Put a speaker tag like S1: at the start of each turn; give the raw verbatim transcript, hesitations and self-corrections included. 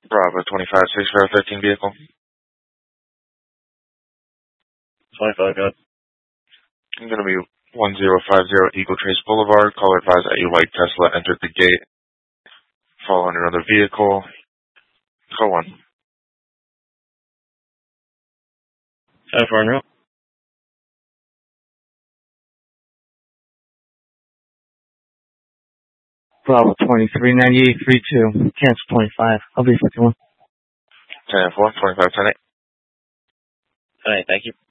S1: Bravo twenty-five six for our thirteen vehicle.
S2: twenty-five, good.
S1: I'm going to be one zero five zero Eagle Trace Boulevard. Caller advised that a white Tesla entered the gate, following another vehicle. Call one.
S2: ten four, no.
S3: Bravo twenty-three ninety-eight three two. Cancel twenty-five. I'll be fifty-one.
S1: ten four, twenty-five ten eight.
S2: All right, thank you.